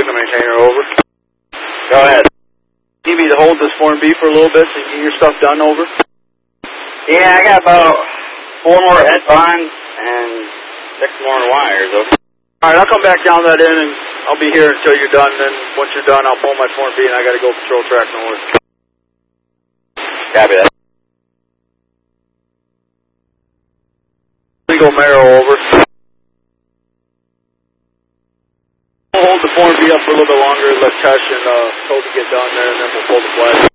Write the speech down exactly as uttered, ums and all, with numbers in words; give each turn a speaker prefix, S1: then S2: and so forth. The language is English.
S1: Signal maintainer, over.
S2: Go ahead.
S1: Need me to hold this Form B for a little bit so you can get your stuff done, over?
S2: Yeah, I got about four more head bonds and six more wires, over.
S1: Alright, I'll come back down that end and I'll be here until you're done. Then once you're done, I'll pull my Form B and I gotta go patrol track north.
S2: Copy that.
S1: Eagle Marrow, over. We'll hold the Form B up for a little bit longer, let Tesh and uh, Toby get down there, and then we'll pull the flag.